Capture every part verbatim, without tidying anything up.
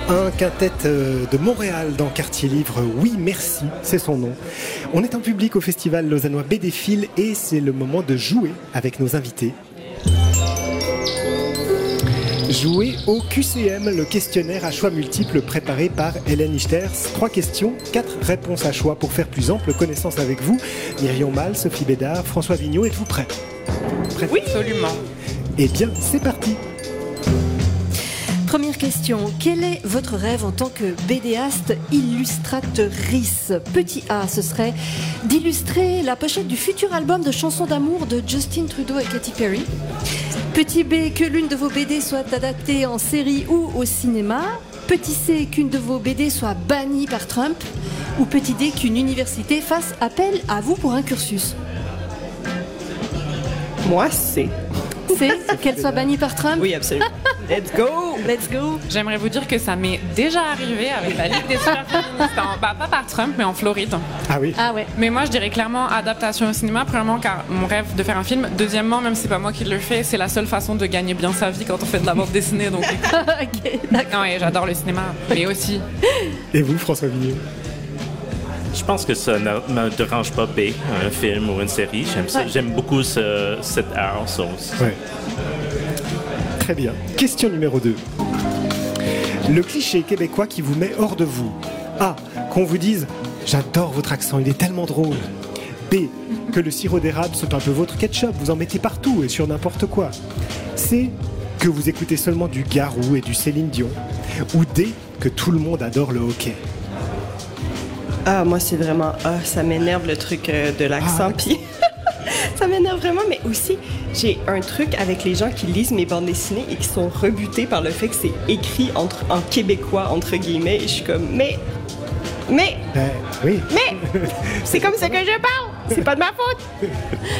Un quintet de Montréal dans Quartier Livre, oui merci, c'est son nom. On est en public au festival lausannois B D Phil et c'est le moment de jouer avec nos invités. Jouer au Q C M, le questionnaire à choix multiples préparé par Hélène Ichters. Trois questions, quatre réponses à choix pour faire plus ample connaissance avec vous. Myriam Mal, Sophie Bédard, François Vigneault, êtes-vous prêts? Prêt? Oui, absolument. Eh bien, c'est parti. Première question, quel est votre rêve en tant que bédéaste illustratrice? Petit A, ce serait d'illustrer la pochette du futur album de chansons d'amour de Justin Trudeau et Katy Perry. Petit B, que l'une de vos B D soit adaptée en série ou au cinéma. Petit C, qu'une de vos B D soit bannie par Trump. Ou petit D, qu'une université fasse appel à vous pour un cursus. Moi, c'est... C'est qu'elle soit bannie par Trump? Oui, absolument. Let's go! Let's go! J'aimerais vous dire que ça m'est déjà arrivé avec la Ligue des super féministes, en, bah, pas par Trump, mais en Floride. Ah oui? Ah ouais. Mais moi, je dirais clairement adaptation au cinéma, premièrement, car mon rêve de faire un film. Deuxièmement, même si c'est pas moi qui le fais, c'est la seule façon de gagner bien sa vie quand on fait de la bande dessinée. Donc... Ok, d'accord. Non, et j'adore le cinéma, mais aussi... Et vous, François Vigneault? Je pense que ça ne me dérange pas B, un film ou une série. J'aime ça. J'aime beaucoup ce, cet art. So. Ouais. Très bien. Question numéro deux. Le cliché québécois qui vous met hors de vous. A. Qu'on vous dise « J'adore votre accent, il est tellement drôle ». B. Que le sirop d'érable soit un peu votre ketchup, vous en mettez partout et sur n'importe quoi. C. Que vous écoutez seulement du Garou et du Céline Dion. Ou D. Que tout le monde adore le hockey. Ah, moi, c'est vraiment... Ah, ça m'énerve le truc euh, de l'accent, ah, puis... ça m'énerve vraiment, mais aussi, j'ai un truc avec les gens qui lisent mes bandes dessinées et qui sont rebutés par le fait que c'est écrit entre, en québécois, entre guillemets, et je suis comme, mais... Mais... Ben, oui. Mais... c'est comme ça que je parle! C'est pas de ma faute!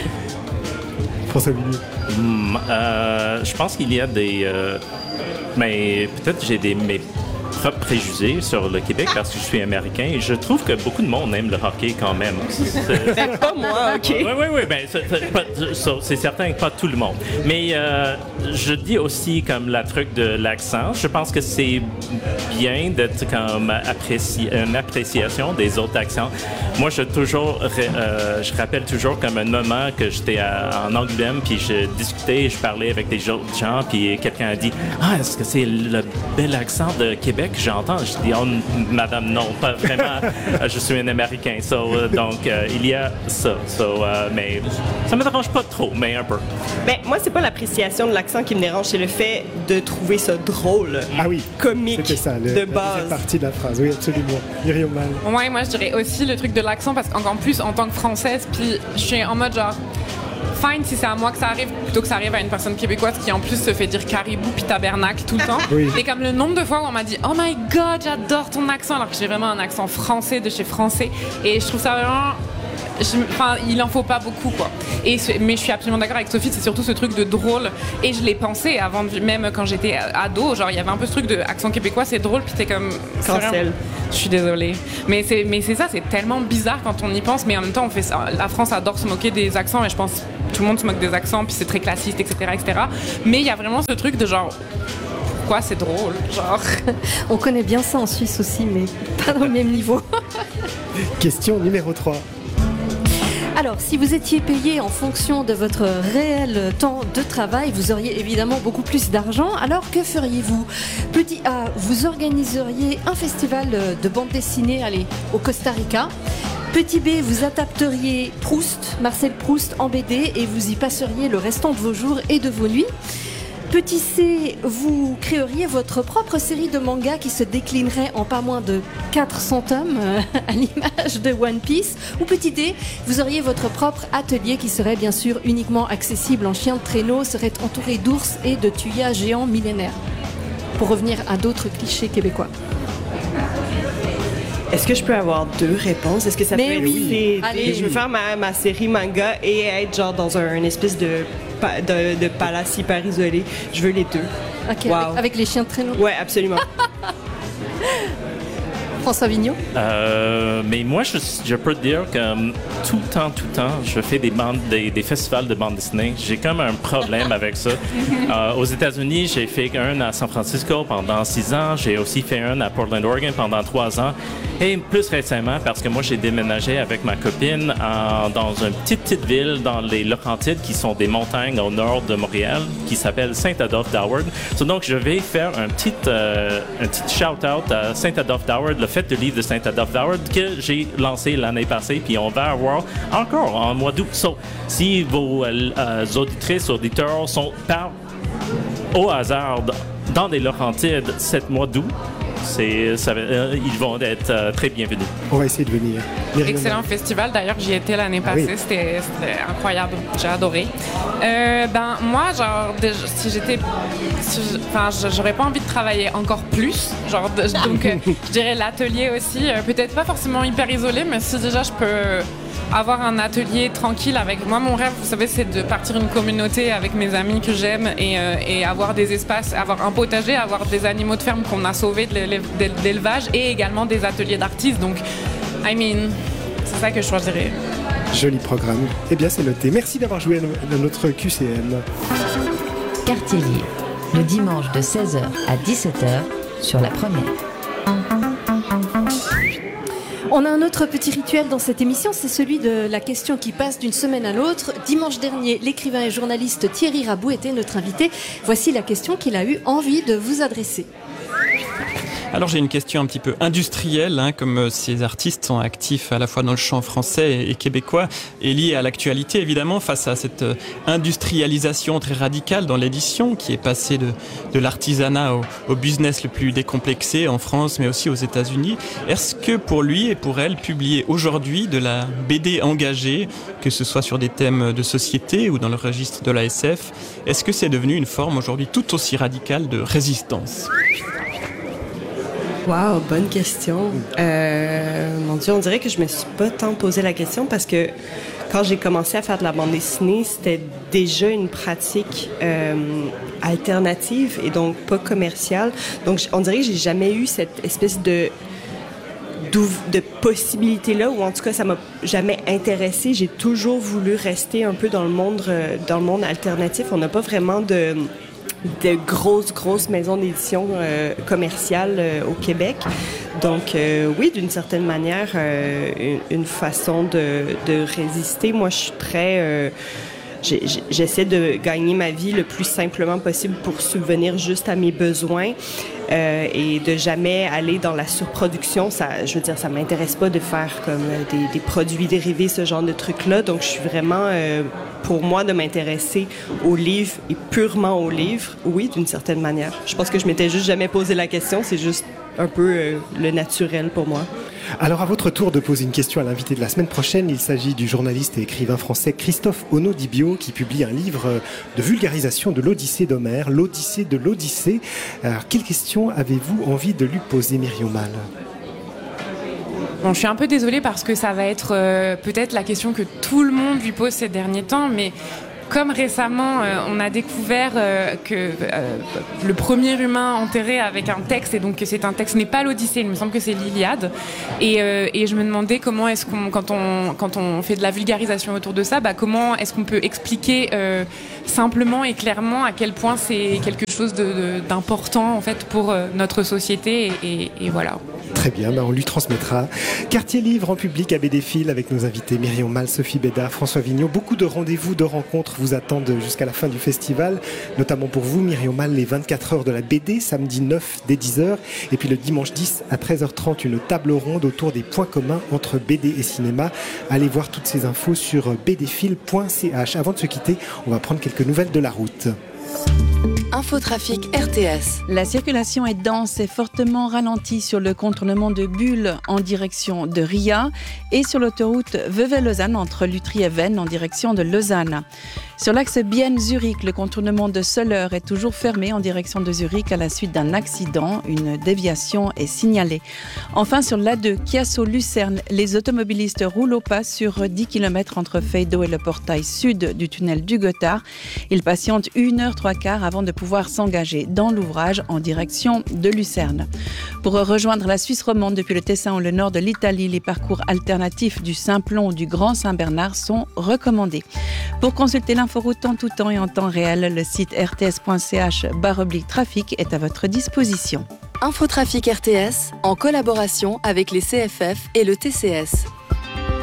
François Vigneault. Mm, euh, je pense qu'il y a des... Euh, mais peut-être j'ai des... Mes propres préjugés sur le Québec parce que je suis américain et je trouve que beaucoup de monde aime le hockey quand même. C'est pas moi, OK. Oui, oui, oui. Ben, c'est, c'est, c'est certain que pas tout le monde. Mais euh, je dis aussi comme la truc de l'accent. Je pense que c'est bien d'être comme apprécié, une appréciation des autres accents. Moi, je toujours, euh, je rappelle toujours comme un moment que j'étais à, en Angoulême puis je discutais, je parlais avec des autres gens puis quelqu'un a dit « Ah, est-ce que c'est le bel accent de Québec que j'entends? » Je dis « Oh, madame, non, pas vraiment. Je suis un Américain. So, euh, donc, euh, il y a ça. So, euh, mais ça me dérange pas trop, mais un peu. Ben, moi, c'est pas l'appréciation de l'accent qui me dérange, c'est le fait de trouver ça drôle, ah oui, comique, c'était ça, le, de base. C'est partie de la phrase, oui, absolument. Myriam Mal. Ouais, moi, je dirais aussi le truc de l'accent, parce qu'encore plus, en tant que Française, puis je suis en mode genre... Fine si c'est à moi que ça arrive plutôt que ça arrive à une personne québécoise qui en plus se fait dire caribou puis tabernacle tout le temps. Oui. Et comme le nombre de fois où on m'a dit oh my god j'adore ton accent alors que j'ai vraiment un accent français de chez français et je trouve ça vraiment enfin il en faut pas beaucoup quoi. Et mais je suis absolument d'accord avec Sophie, c'est surtout ce truc de drôle et je l'ai pensé avant de, même quand j'étais ado, genre il y avait un peu ce truc de accent québécois c'est drôle puis t'es comme cancel. Je suis désolée. Mais c'est, mais c'est ça, c'est tellement bizarre quand on y pense, mais en même temps, on fait ça. La France adore se moquer des accents, et je pense que tout le monde se moque des accents, puis c'est très classiste, et cetera, et cetera. Mais il y a vraiment ce truc de genre, pourquoi c'est drôle, genre. On connaît bien ça en Suisse aussi, mais pas au même niveau. Question numéro trois. Alors, si vous étiez payé en fonction de votre réel temps de travail, vous auriez évidemment beaucoup plus d'argent. Alors, que feriez-vous? Petit A, vous organiseriez un festival de bande dessinée, allez, au Costa Rica. Petit B, vous adapteriez Proust, Marcel Proust en B D et vous y passeriez le restant de vos jours et de vos nuits. Petit C, vous créeriez votre propre série de mangas qui se déclinerait en pas moins de quatre cents tomes euh, à l'image de One Piece. Ou petit D, vous auriez votre propre atelier qui serait bien sûr uniquement accessible en chien de traîneau, serait entouré d'ours et de tuyas géants millénaires. Pour revenir à d'autres clichés québécois. Est-ce que je peux avoir deux réponses? Est-ce que ça Mais peut oui. être... Allez. Je veux faire ma, ma série manga et être genre dans un une espèce de, de, de palace hyper isolé. Je veux les deux. Ok, wow. avec, avec les chiens de traîneau. Ouais, absolument. François Vigneault? Euh, mais moi, je, je peux te dire que um, tout le temps, tout le temps, je fais des, bandes, des, des festivals de bande dessinée. J'ai comme un problème avec ça. Euh, aux États-Unis, j'ai fait un à San Francisco pendant six ans. J'ai aussi fait un à Portland, Oregon pendant trois ans. Et plus récemment, parce que moi, j'ai déménagé avec ma copine en, dans une petite, petite ville dans les Laurentides, qui sont des montagnes au nord de Montréal, qui s'appelle Saint-Adolphe d'Howard. So, donc, je vais faire un petit, euh, un petit shout-out à Saint-Adolphe d'Howard, le fête de livre de Saint-Adolphe d'Howard, que j'ai lancé l'année passée, puis on va avoir encore en mois d'août. So, si vos euh, auditrices, auditeurs sont par au hasard dans des Laurentides cette mois d'août, C'est, ça, euh, ils vont être euh, très bienvenus. On va essayer de venir. Myriam. Excellent festival. D'ailleurs, j'y étais l'année passée. Oui. C'était, c'était incroyable. J'ai adoré. Euh, ben, moi, genre, déjà, si j'étais... Enfin, si j'aurais pas envie de travailler encore plus. Genre, de, donc, euh, je dirais l'atelier aussi. Euh, peut-être pas forcément hyper isolé, mais si déjà je peux... avoir un atelier tranquille avec moi. Mon rêve, vous savez, c'est de partir une communauté avec mes amis que j'aime et, euh, et avoir des espaces, avoir un potager, avoir des animaux de ferme qu'on a sauvés de l'élevage et également des ateliers d'artistes. Donc, I mean, c'est ça que je choisirais. Joli programme. Eh bien, c'est noté. Merci d'avoir joué à notre Q C M. Quartier Libre, le dimanche de seize heures à dix-sept heures sur la première. On a un autre petit rituel dans cette émission, c'est celui de la question qui passe d'une semaine à l'autre. Dimanche dernier, l'écrivain et journaliste Thierry Rabou était notre invité. Voici la question qu'il a eu envie de vous adresser. Alors j'ai une question un petit peu industrielle, hein, comme ces artistes sont actifs à la fois dans le champ français et québécois, et liés à l'actualité évidemment, face à cette industrialisation très radicale dans l'édition qui est passée de, de l'artisanat au, au business le plus décomplexé en France mais aussi aux États-Unis. Est-ce que pour lui et pour elle, publier aujourd'hui de la B D engagée, que ce soit sur des thèmes de société ou dans le registre de l'A S F, est-ce que c'est devenu une forme aujourd'hui tout aussi radicale de résistance ? Wow, bonne question. Euh, mon Dieu, on dirait que je me suis pas tant posé la question parce que quand j'ai commencé à faire de la bande dessinée, c'était déjà une pratique euh, alternative et donc pas commerciale. Donc, on dirait que j'ai jamais eu cette espèce de de possibilités-là, ou en tout cas, ça m'a jamais intéressée. J'ai toujours voulu rester un peu dans le monde, dans le monde alternatif. On n'a pas vraiment de... de grosses, grosses maisons d'édition euh, commerciales euh, au Québec. Donc, euh, oui, d'une certaine manière, euh, une, une façon de, de résister. Moi, je suis très... Euh, j'ai, j'essaie de gagner ma vie le plus simplement possible pour subvenir juste à mes besoins euh, et de jamais aller dans la surproduction. Ça, je veux dire, ça m'intéresse pas de faire comme des, des produits dérivés, ce genre de trucs-là. Donc, je suis vraiment... Euh, pour moi, de m'intéresser aux livres et purement aux livres, oui, d'une certaine manière. Je pense que je m'étais juste jamais posé la question, c'est juste un peu euh, le naturel pour moi. Alors, à votre tour de poser une question à l'invité de la semaine prochaine, il s'agit du journaliste et écrivain français Christophe Onodibio qui publie un livre de vulgarisation de l'Odyssée d'Homère, l'Odyssée de l'Odyssée. Alors, quelle question avez-vous envie de lui poser, Myriam Mal ? Bon, je suis un peu désolée parce que ça va être euh, peut-être la question que tout le monde lui pose ces derniers temps, mais comme récemment euh, on a découvert euh, que euh, le premier humain enterré avec un texte, et donc que c'est un texte, n'est pas l'Odyssée, il me semble que c'est l'Iliade, et, euh, et je me demandais comment est-ce qu'on, quand on, quand on fait de la vulgarisation autour de ça, bah, comment est-ce qu'on peut expliquer euh, simplement et clairement à quel point c'est quelque chose de, de, d'important en fait pour euh, notre société, et, et, et voilà. Très bien, ben on lui transmettra. Quartier Livre en public à B D Fil avec nos invités Myriam Mal, Sophie Bédard, François Vigneault. Beaucoup de rendez-vous, de rencontres vous attendent jusqu'à la fin du festival, notamment pour vous, Myriam Mal, les vingt-quatre heures de la B D, samedi neuf dès dix heures, et puis le dimanche dix à treize heures trente, une table ronde autour des points communs entre B D et cinéma. Allez voir toutes ces infos sur b d fil point c h. Avant de se quitter, on va prendre quelques nouvelles de la route. Infotrafic R T S. La circulation est dense et fortement ralentie sur le contournement de Bulle en direction de Ria et sur l'autoroute Vevey-Lausanne entre Lutry et Veynes en direction de Lausanne. Sur l'axe Bienne-Zurich, le contournement de Soleure est toujours fermé en direction de Zurich à la suite d'un accident. Une déviation est signalée. Enfin, sur l'A deux, Chiasso-Lucerne, les automobilistes roulent au pas sur dix kilomètres entre Feydeau et le portail sud du tunnel du Gothard. Ils patientent une heure trois quarts avant de pouvoir s'engager dans l'ouvrage en direction de Lucerne. Pour rejoindre la Suisse romande depuis le Tessin ou le nord de l'Italie, les parcours alternatifs du Simplon ou du Grand Saint-Bernard sont recommandés. Pour consulter l'inforoute en tout temps et en temps réel, le site r t s point c h barre oblique trafic est à votre disposition. Infotrafic R T S en collaboration avec les C F F et le T C S.